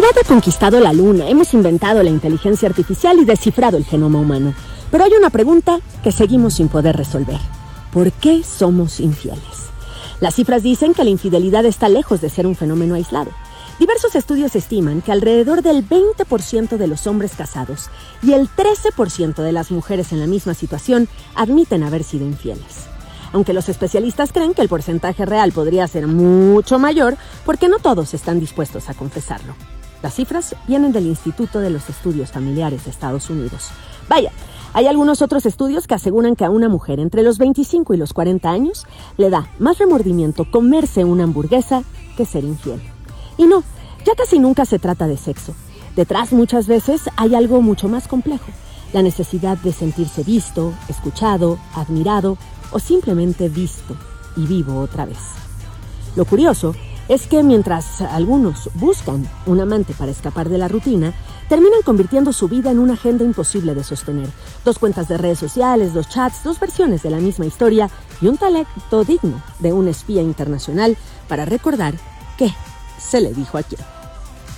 ha conquistado la luna, hemos inventado la inteligencia artificial y descifrado el genoma humano. Pero hay una pregunta que seguimos sin poder resolver. ¿Por qué somos infieles? Las cifras dicen que la infidelidad está lejos de ser un fenómeno aislado. Diversos estudios estiman que alrededor del 20% de los hombres casados y el 13% de las mujeres en la misma situación admiten haber sido infieles. Aunque los especialistas creen que el porcentaje real podría ser mucho mayor porque no todos están dispuestos a confesarlo. Las cifras vienen del Instituto de los Estudios Familiares de Estados Unidos. Vaya, hay algunos otros estudios que aseguran que a una mujer entre los 25 y los 40 años le da más remordimiento comerse una hamburguesa que ser infiel. Y no, ya casi nunca se trata de sexo. Detrás muchas veces hay algo mucho más complejo. La necesidad de sentirse visto, escuchado, admirado o simplemente visto y vivo otra vez. Lo curioso es que mientras algunos buscan un amante para escapar de la rutina, terminan convirtiendo su vida en una agenda imposible de sostener. 2 cuentas de redes sociales, 2 chats, 2 versiones de la misma historia y un talento digno de un espía internacional para recordar qué se le dijo a quién.